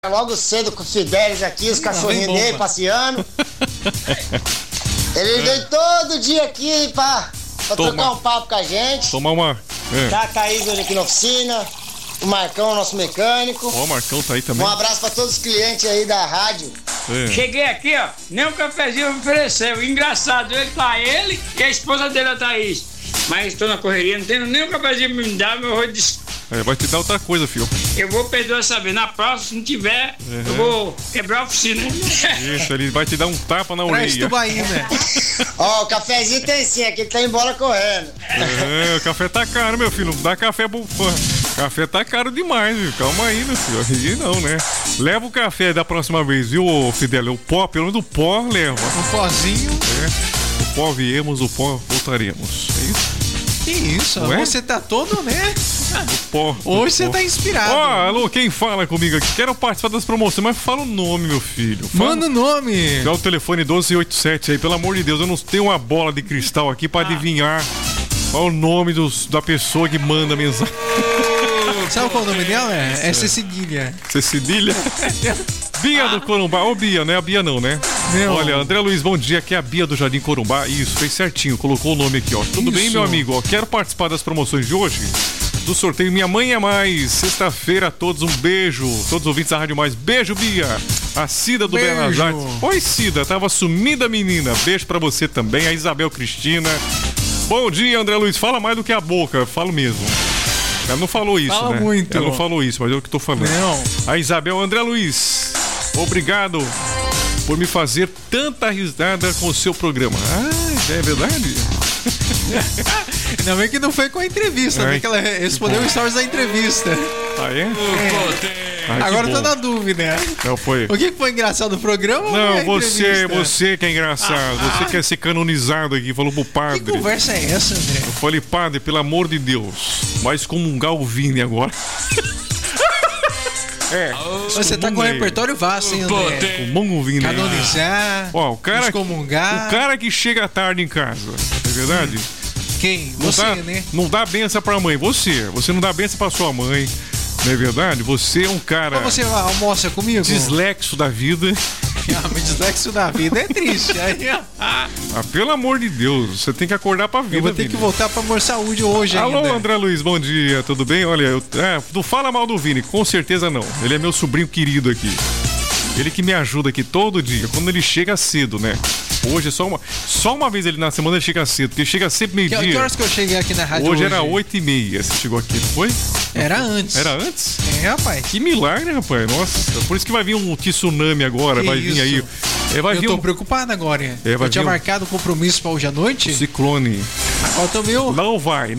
Logo cedo com o Fidelis aqui, os cachorrinhos dele passeando. Ele vem todo dia aqui pra trocar um papo com a gente. Tomar uma. Tá a Thaís hoje aqui na oficina. O Marcão, nosso mecânico. Ó, o Marcão tá aí também. Um abraço pra todos os clientes aí da rádio. Cheguei aqui, ó, nem um cafezinho me ofereceu. Engraçado, ele e a esposa dele, a Thaís. Mas estou na correria, não tenho nem um cafezinho pra me dar, meu rosto de... Vai te dar outra coisa, filho. Eu vou perdoar saber. Na próxima, se não tiver, eu vou quebrar a oficina. Isso, ele vai te dar um tapa na orelha. Tubaína. Ó, o cafezinho tem sim, aqui tá embora correndo. O café tá caro, meu filho. Não dá café bufando. Café tá caro demais, viu? Calma aí, meu filho. Aí não, né? Leva o café da próxima vez, viu, Fidel? O pó, pelo menos o pó leva. Um pozinho. O pó viemos, o pó voltaremos. É isso? Que isso, você tá todo, né? Pó, hoje você tá inspirado. Alô, quem fala comigo aqui? Quero participar das promoções, mas fala o nome, meu filho. Manda o nome. Dá o telefone 1287 aí, pelo amor de Deus. Eu não tenho uma bola de cristal aqui pra adivinhar qual o nome da pessoa que manda a mensagem. Sabe qual é o nome dela? É Cecedilha. Cecedilha? Bia do Corumbá. Ô, Bia, não é a Bia não, né? Não. Olha, André Luiz, bom dia. Aqui é a Bia do Jardim Corumbá. Isso, fez certinho. Colocou o nome aqui, ó. Tudo bem, meu amigo? Ó, quero participar das promoções de hoje. Do sorteio Minha Mãe é Mais. Sexta-feira a todos, um beijo. Todos os ouvintes da Rádio Mais. Beijo, Bia. A Cida do Belas Artes. Oi, Cida. Tava sumida, menina. Beijo pra você também. A Isabel Cristina. Bom dia, André Luiz. Fala mais do que a boca. Falo mesmo. Ela não falou isso, Fala né? muito. Ela não falou isso, mas eu que tô falando. Não. A Isabel, André Luiz, obrigado por me fazer tanta risada com o seu programa. É verdade? Ainda bem que não foi com a entrevista, né? Que ela respondeu os stories da entrevista. Ah, é? Agora eu tô na dúvida. Não foi. O que foi engraçado no programa? Não, você que é engraçado. Você quer ser canonizado aqui, falou pro padre. Que conversa é essa, André? Eu falei, padre, pelo amor de Deus, vai excomungar o Vini agora. Você tá com um repertório vasto, hein, André? O Vini. Canonizar, ó, o cara, excomungar. O cara que chega tarde em casa, é verdade? Quem? Você, né? Não dá benção pra mãe, você não dá benção pra sua mãe, não é verdade? Você é um cara... Mas você almoça comigo? Dislexo da vida. Dislexo da vida é triste. Pelo amor de Deus, você tem que acordar pra vida. Eu vou ter que voltar pra Amor Saúde hoje. Alô, ainda. André Luiz, bom dia, tudo bem? Olha, não fala mal do Vini, com certeza não. Ele é meu sobrinho querido aqui. Ele que me ajuda aqui todo dia, quando ele chega cedo, né? Hoje é só uma vez ele na semana ele chega cedo, porque chega sempre meio-dia. Que horas que eu cheguei aqui na rádio hoje? Era 8h30, você chegou aqui, não foi? Era antes. Era antes? Rapaz. Que milagre, rapaz, nossa. Por isso que vai vir um tsunami agora, vai vir aí. Eu tô preocupado agora. Eu tinha marcado um compromisso pra hoje à noite. Ciclone. Agora tô meio... Não vai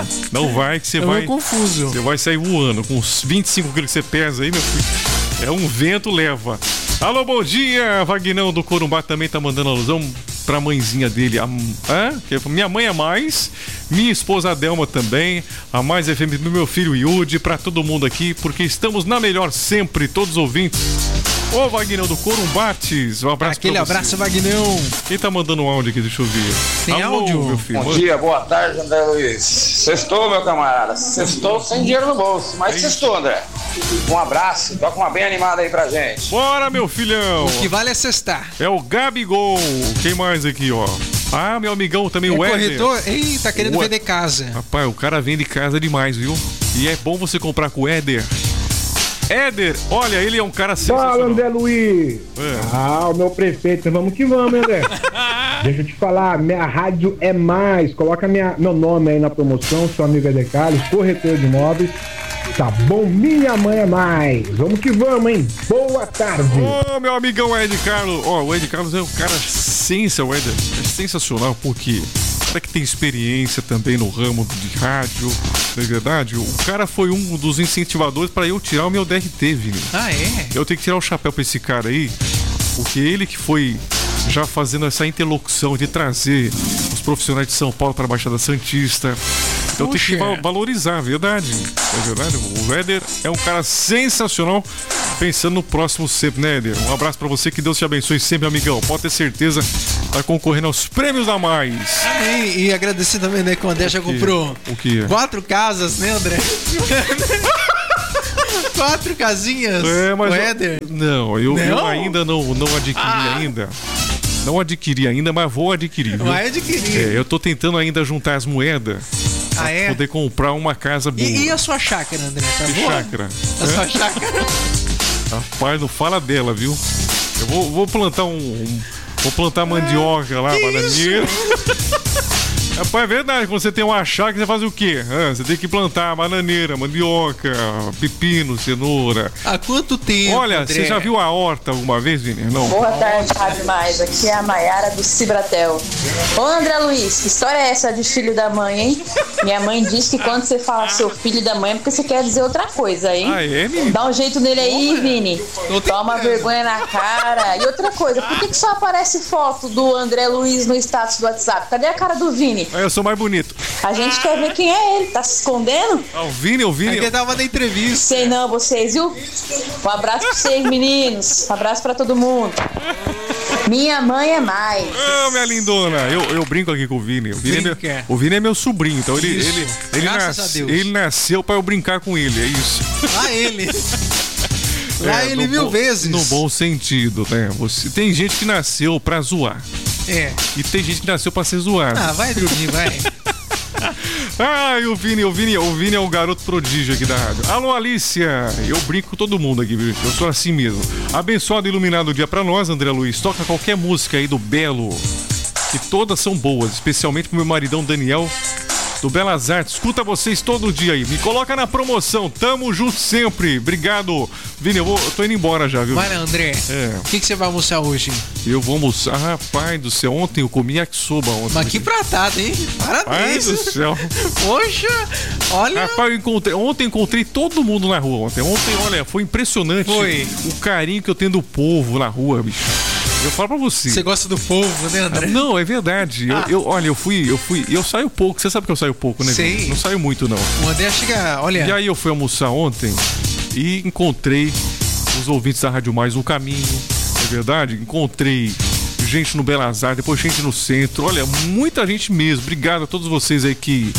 que você vai... Eu tô confuso. Você vai sair voando com uns 25 quilos que você pesa aí, meu filho. É um vento leva. Alô, bom dia, Vagnão do Corumbá também tá mandando alusão pra mãezinha dele. Minha mãe é mais, minha esposa Adelma também, a Mais FM do meu filho Yudi, pra todo mundo aqui, porque estamos na melhor sempre, todos os ouvintes. Ô, Vagnão do Corumbates, um abraço. Aquele pra você. abraço, Vagnão. Quem tá mandando um áudio aqui? Deixa eu ver. Tem áudio? Meu filho. Bom dia, boa tarde, André Luiz. Sextou, meu camarada. Sextou sem dinheiro no bolso, mas sextou, André. Um abraço, toca uma bem animada aí pra gente. Bora, meu filhão. O que vale é sextar. É o Gabigol. Quem mais aqui, ó? Meu amigão também, o Éder. Corretor? Ei, tá querendo vender casa. Rapaz, o cara vende casa demais, viu? E é bom você comprar com o Éder. Éder, olha, ele é um cara sensacional. Fala, André Luiz. O meu prefeito, vamos que vamos, André. Deixa eu te falar, minha rádio é mais. Coloca meu nome aí na promoção, seu amigo Eder Carlos, corretor de imóveis. Tá bom, minha mãe é mais. Vamos que vamos, hein? Boa tarde. Meu amigão Ed Carlos. O Ed Carlos é um cara é sensacional, porque cara que tem experiência também no ramo de rádio, não é verdade? O cara foi um dos incentivadores para eu tirar o meu DRT, Vini. Eu tenho que tirar o chapéu pra esse cara aí, porque ele que foi já fazendo essa interlocução de trazer os profissionais de São Paulo para a Baixada Santista. Então tem que valorizar, verdade. É verdade. O Éder é um cara sensacional, pensando no próximo sempre, né, Éder? Um abraço pra você, que Deus te abençoe sempre, amigão. Pode ter certeza, tá concorrendo aos prêmios da Mais. Amém. E agradecer também, né, que o André já comprou 4 casas, né, André? 4 casinhas. Mas Éder. eu ainda não adquiri ainda. Não adquiri ainda, mas vou adquirir. Viu? Vai adquirir. Eu tô tentando ainda juntar as moedas pra poder comprar uma casa boa. E a sua chácara, André? Tá que boa? chácara? A sua chácara? Rapaz, não fala dela, viu? Eu vou plantar vou plantar mandioca lá, bananeira. Rapaz, é verdade, quando você tem uma chácara, você faz o quê? Você tem que plantar bananeira, mandioca, pepino, cenoura. Há quanto tempo, Olha, André? você já viu a horta alguma vez, Vini? Não. Boa tarde, Rádio Mais. Aqui é a Maiara do Cibratel. Ô, André Luiz, que história é essa de filho da mãe, hein? Minha mãe diz que quando você fala seu filho da mãe é porque você quer dizer outra coisa, hein? Menino? Dá um jeito nele aí, Vini. Toma vergonha na cara. E outra coisa, por que só aparece foto do André Luiz no status do WhatsApp? Cadê a cara do Vini? Eu sou mais bonito. A gente quer ver quem é ele. Tá se escondendo? O Vini. É que tava na entrevista. Sei não, vocês, viu? Um abraço pra vocês, meninos. Um abraço pra todo mundo. Minha mãe é mais. Minha lindona. Eu brinco aqui com o Vini. O Vini é meu sobrinho, então ele nasceu pra eu brincar com ele, é isso. Ele mil vezes. No bom sentido, né? Tem gente que nasceu pra zoar. E tem gente que nasceu pra ser zoado. Vai dormir, vai. O Vini é o garoto prodígio aqui da rádio. Alô, Alicia. Eu brinco com todo mundo aqui, viu? Eu sou assim mesmo. Abençoado e iluminado o dia pra nós, André Luiz. Toca qualquer música aí do Belo, que todas são boas, especialmente pro meu maridão Daniel, do Belas Artes. Escuta vocês todo dia aí. Me coloca na promoção. Tamo junto sempre. Obrigado. Vini, eu tô indo embora já, viu? Vai lá, André. O que você vai almoçar hoje? Eu vou almoçar. Rapaz do céu, ontem eu comi yakisoba ontem. Mas que pratada, hein? Parabéns. Ai do céu. Poxa, olha. Rapaz, ontem encontrei todo mundo na rua. Ontem, olha, foi impressionante. Foi. O carinho que eu tenho do povo na rua, bicho. Eu falo pra você. Você gosta do povo, né, André? Não, é verdade. Eu saio pouco. Você sabe que eu saio pouco, né? Sim. Não saio muito, não. O André chega, olha. E aí eu fui almoçar ontem e encontrei os ouvintes da Rádio Mais no caminho. É verdade? Encontrei gente no Belas Artes, depois gente no centro. Olha, muita gente mesmo. Obrigado a todos vocês aí que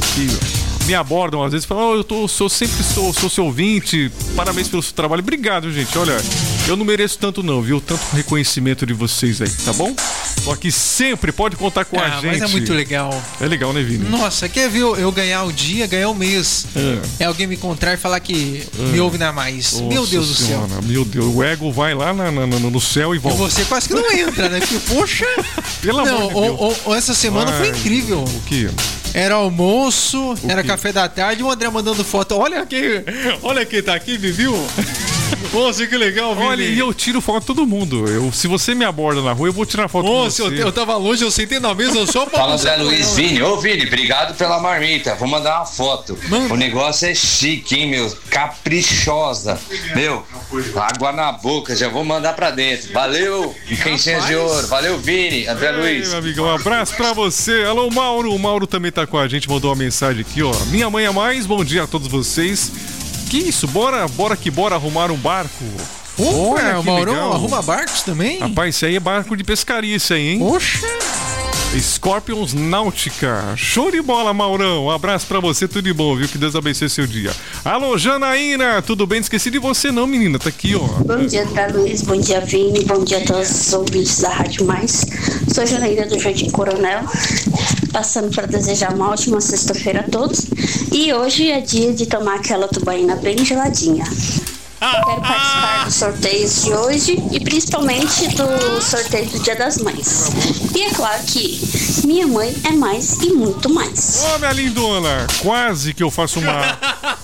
me abordam às vezes, falam, eu sempre sou seu ouvinte, parabéns pelo seu trabalho. Obrigado, gente. Olha, eu não mereço tanto não, viu? Tanto reconhecimento de vocês aí, tá bom? Tô aqui sempre, pode contar com a gente. Mas é muito legal. É legal, né, Vini? Nossa, quer ver eu ganhar o dia, ganhar o mês? É alguém me encontrar e falar que me ouve na Mais. Nossa meu Deus do céu. Meu Deus, o ego vai lá no céu e volta. E você quase que não entra, né? Porque, poxa... Pelo amor de Deus. Essa semana foi incrível. O quê? Era almoço, era café da tarde, o André mandando foto. Olha quem tá aqui, viu? Nossa, que legal, Vini. Olha, e eu tiro foto de todo mundo. Se você me aborda na rua, eu vou tirar foto com você. Eu tava longe, eu sentei na mesa só pra... Fala, André Luiz. Vini. Ô, Vini, obrigado pela marmita. Vou mandar uma foto. O negócio é chique, hein, meu? Caprichosa. Meu, água na boca, já vou mandar pra dentro. Valeu, quentinhas de ouro. Valeu, Vini, André Luiz. Meu amigo, um abraço pra você. Alô, Mauro. O Mauro também tá com a gente, mandou uma mensagem aqui, ó. Minha mãe é mais, bom dia a todos vocês. Que isso? Bora arrumar um barco. Olha, o Maurão arruma barcos também? Rapaz, isso aí é barco de pescaria, isso aí, hein? Poxa! Scorpions Náutica. Show de bola, Maurão. Um abraço pra você, tudo de bom, viu? Que Deus abençoe seu dia. Alô, Janaína, tudo bem? Esqueci de você não, menina. Tá aqui, ó. Bom dia, André Luiz. Bom dia, Vini. Bom dia a todos os ouvintes da Rádio Mais. Sou Janaína do Jardim Coronel. Passando para desejar uma ótima sexta-feira a todos. E hoje é dia de tomar aquela tubaína bem geladinha. Quero participar dos sorteios de hoje e principalmente do sorteio do Dia das Mães. E é claro que minha mãe é mais e muito mais. Ô, minha lindona, quase que eu faço uma...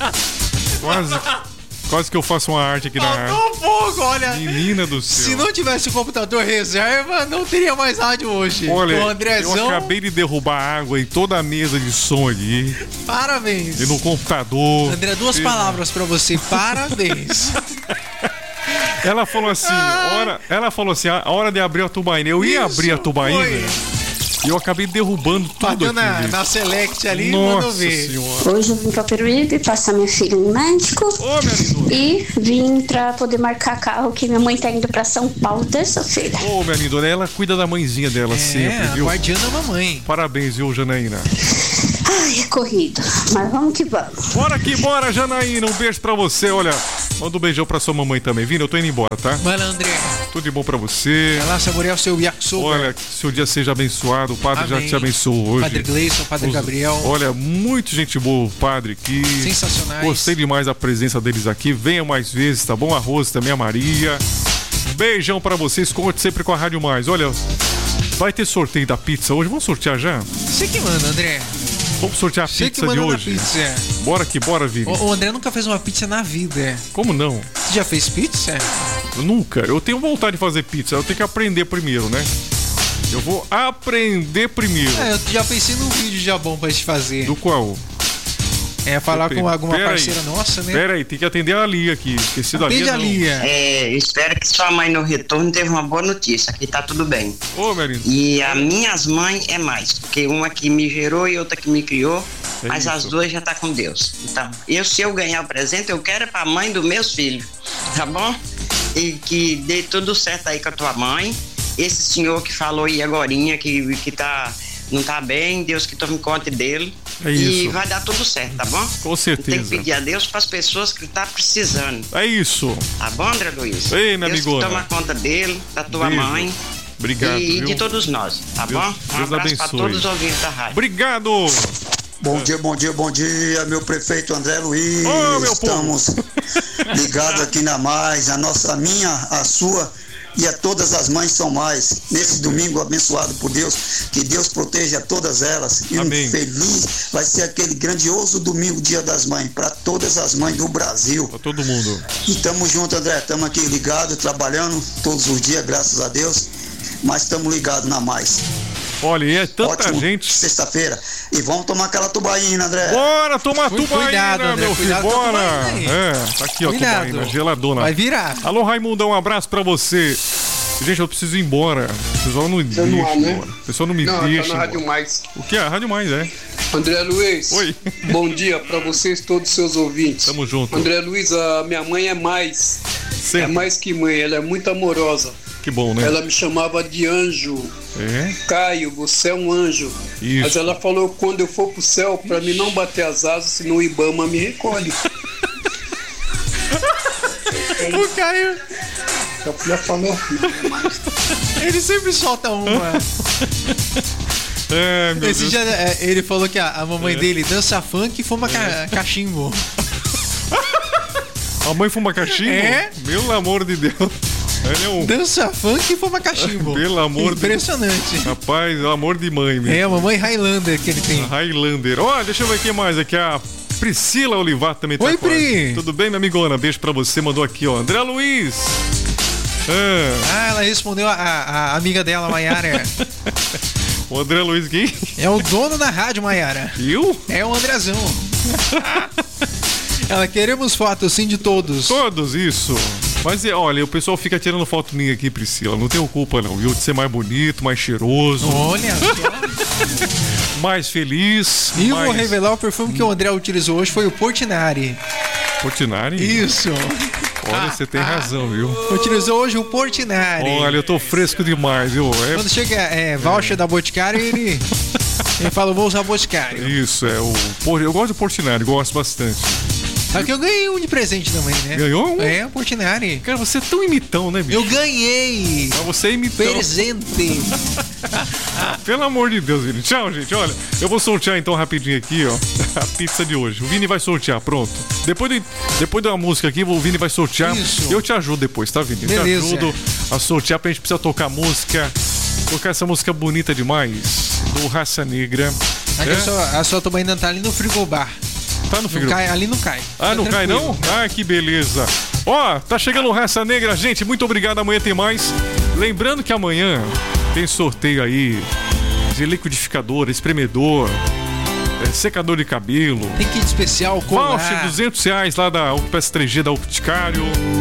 Quase que eu faço uma arte aqui na rádio. Fogo, olha. Menina do céu. Se não tivesse o computador reserva, não teria mais rádio hoje. Olha, o Andrezão... eu acabei de derrubar água em toda a mesa de som aqui. Parabéns. E no computador. André, duas palavras pra você. Parabéns. Ela falou assim, a hora de abrir a tubaína. Eu ia abrir a tubaína. E eu acabei derrubando tudo. Bateu na Select ali e mandou ver. Senhora. Hoje eu vim pra Peruíbe passar minha filha no médico. E vim pra poder marcar carro que minha mãe tá indo pra São Paulo terça-feira. Ô, minha lindona, ela cuida da mãezinha dela sempre, viu? Guardiã da mamãe. Parabéns, viu, Janaína? Ai, é corrido. Mas vamos que vamos. Bora que bora, Janaína. Um beijo pra você. Olha, manda um beijão pra sua mamãe também. Vini, eu tô indo embora, tá? Vai lá, André. Tudo de bom pra você. Vai lá saborear o seu yakisoba. Olha, que seu dia seja abençoado. O padre Amém. já te abençoou hoje. Padre Gleison, Padre Gabriel. Olha, muito gente boa o padre aqui. Sensacionais. Gostei demais da presença deles aqui. Venham mais vezes, tá bom? A Rose também, a Maria. Beijão pra vocês. Conte sempre com a Rádio Mais. Olha, vai ter sorteio da pizza hoje. Vamos sortear já? Você que manda, André. Vamos sortear a Você pizza que de manda hoje. na pizza. Bora que bora, Vini. O André nunca fez uma pizza na vida. Como não? Você já fez pizza? Nunca. Eu tenho vontade de fazer pizza. Eu tenho que aprender primeiro, né? Eu vou aprender primeiro. Eu já pensei num vídeo já bom pra gente fazer. Do qual? Falar com alguma Pera parceira aí. nossa, né? Pera aí, tem que atender a Lia aqui. Esqueci da Lia. Espero que sua mãe no retorno teve uma boa notícia. Aqui tá tudo bem. Ô, Merino. E as minhas mães é mais, porque uma que me gerou e outra que me criou, mas as duas já tá com Deus. Então, se eu ganhar o presente, eu quero pra mãe dos meus filhos, tá bom? E que dê tudo certo aí com a tua mãe. Esse senhor que falou aí agorinha, que não tá bem, Deus que tome conta dele. É isso. E vai dar tudo certo, tá bom? Com certeza. Tem que pedir a Deus para as pessoas que tá precisando. É isso. Tá bom, André Luiz? Ei, minha Deus que amigona. toma conta dele, da tua Beijo. mãe. Obrigado, E viu? de todos nós, tá Deus- bom? Um Deus abraço para abençoe. todos os ouvintes da rádio. Obrigado. Bom dia, meu prefeito André Luiz. Ô, meu Estamos ligados aqui na Mais, a minha, a sua e a todas as mães são mais. Nesse domingo abençoado por Deus, que Deus proteja todas elas. E Amém. um feliz vai ser aquele grandioso domingo, Dia das Mães, para todas as mães do Brasil. Pra todo mundo. E tamo junto, André. Tamo aqui ligados, trabalhando todos os dias, graças a Deus. Mas estamos ligados na Mais. Olha, e é tanta Ótimo gente. Sexta-feira. E vamos tomar aquela tubaína, André. Bora tomar tubaína, Cuidado, André, meu filho. cuidado com a Bora. tubaína aí. Tá aqui, ó, Cuidado. tubaína, geladona. Vai virar. Alô, Raimundão, um abraço pra você. Gente, eu preciso ir embora. O pessoal não me deixa não há, né? embora. O pessoal não me Não, deixa tá na Rádio embora. Mais. O que é? A Rádio Mais, é. André Luiz. Oi. Bom dia pra vocês, todos os seus ouvintes. Tamo junto. André Luiz, a minha mãe é mais. Sempre. É mais que mãe, ela é muito amorosa. Que bom, né? Ela me chamava de anjo. É? Caio, você é um anjo. Isso. Mas ela falou que quando eu for pro céu, pra mim não bater as asas, senão o Ibama me recolhe. O Caio, Eu já falei. ele sempre solta uma. É, meu Esse Deus. dia ele falou que a mamãe dele dança funk e fuma cachimbo. A mãe fuma cachimbo? É? Pelo amor de Deus. Ele é um... Dança funk e fuma cachimbo. Pelo amor de Impressionante. Rapaz, é o amor de mãe mesmo. É a mamãe Highlander que ele tem. Highlander. Ó, deixa eu ver o que mais aqui. A Priscila Olivato também tá Oi, com a Pri. gente. Tudo bem, minha amigona? Beijo pra você. Mandou aqui, ó. André Luiz. Ah, ela respondeu a amiga dela, Maiara. O André Luiz quem? É o dono da rádio, Maiara. Eu? É o Andrezão. Ela, queremos fotos, sim, de todos. Todos, isso. Mas olha, o pessoal fica tirando foto minha aqui, Priscila. Não tenho culpa, não, viu? De ser mais bonito, mais cheiroso. Olha só. Mais feliz. E mais... vou revelar o perfume que o André utilizou hoje foi o Portinari. Portinari? Isso. Olha, você tem razão, viu? Utilizou hoje o Portinari. Olha, eu tô fresco demais, viu? Quando chega voucher da Boticário, ele fala, vou usar Boticário. Isso, eu gosto do Portinari, gosto bastante. Só que eu ganhei um de presente também, né? Ganhou um? É, o Portinari. Cara, você é tão imitão, né, bicho? Eu ganhei! Mas você é imitão. Presente! Pelo amor de Deus, Vini. Tchau, gente. Olha, eu vou sortear então rapidinho aqui, ó, a pizza de hoje. O Vini vai sortear, pronto. Depois da música aqui, o Vini vai sortear. Isso. Eu te ajudo depois, tá, Vini? Beleza. Te ajudo a sortear, porque a gente precisa tocar música. Tocar essa música bonita demais, do Raça Negra. Aqui a sua turma ainda tá ali no frigobar. Tá no frigobar? Ali não cai. Ah, não cai não? Ah, que beleza. Ó, tá chegando o Raça Negra, gente. Muito obrigado. Amanhã tem mais. Lembrando que amanhã tem sorteio aí de liquidificador, espremedor, secador de cabelo. Tem kit especial, colar. Voucher R$200 lá da PS3G da Opticário.